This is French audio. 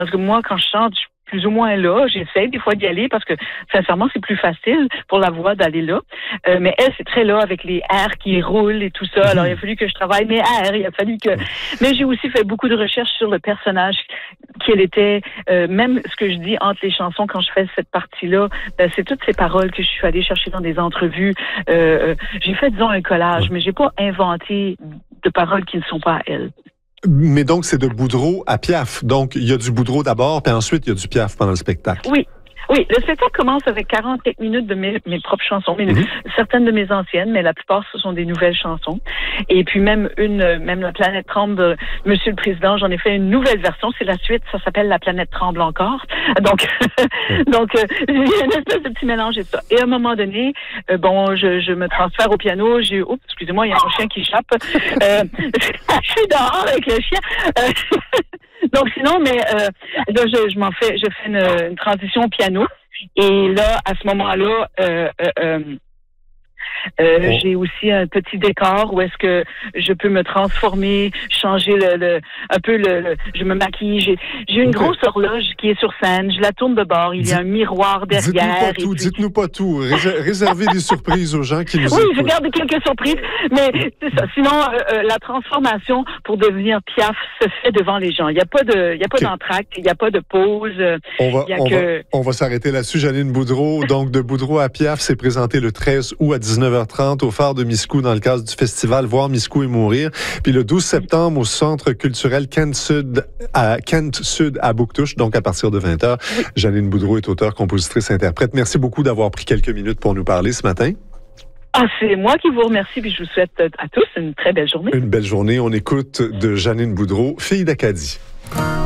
Parce que moi, quand je chante, je suis plus ou moins là. J'essaie des fois d'y aller parce que, sincèrement, c'est plus facile pour la voix d'aller là. Mais elle, c'est très là avec les airs qui roulent et tout ça. Alors, il a fallu que je travaille mes airs. Il a fallu que... Mais j'ai aussi fait beaucoup de recherches sur le personnage, qui elle était. Même ce que je dis entre les chansons quand je fais cette partie-là, c'est toutes ces paroles que je suis allée chercher dans des entrevues. J'ai fait, disons, un collage, mais j'ai pas inventé de paroles qui ne sont pas à elle. Mais donc, c'est de Boudreau à Piaf. Donc, il y a du Boudreau d'abord, puis ensuite, il y a du Piaf pendant le spectacle. Oui. Oui, le spectacle commence avec 40 minutes de mes propres chansons, certaines de mes anciennes, mais la plupart, ce sont des nouvelles chansons. Et puis même La planète tremble, Monsieur le Président, j'en ai fait une nouvelle version, c'est la suite, ça s'appelle La planète tremble encore. Donc, il y a une espèce de petit mélange et ça. Et à un moment donné, je me transfère au piano, excusez-moi, il y a un chien qui échappe. Je suis dehors avec le chien. Donc sinon, je fais une transition au piano. Et là, à ce moment-là, j'ai aussi un petit décor où est-ce que je peux me transformer, changer je me maquille. J'ai une grosse horloge qui est sur scène. Je la tourne de bord. Il y a un miroir derrière. Dites-nous pas tout. Réservez des surprises aux gens qui nous écoutent. Oui, je garde quelques surprises. Mais c'est ça. Sinon, la transformation pour devenir Piaf se fait devant les gens. Il n'y a pas d'entracte, il n'y a pas de pause. On va s'arrêter là-dessus. Janine Boudreau. Donc, de Boudreau à Piaf, c'est présenté le 13 août à 19h30 au phare de Miscou dans le cadre du festival Voir Miscou et mourir. Puis le 12 septembre au centre culturel Kent Sud à Bouctouche, donc à partir de 20h. Oui. Janine Boudreau est auteure, compositrice, interprète. Merci beaucoup d'avoir pris quelques minutes pour nous parler ce matin. C'est moi qui vous remercie, puis je vous souhaite à tous une très belle journée. Une belle journée. On écoute de Janine Boudreau, fille d'Acadie.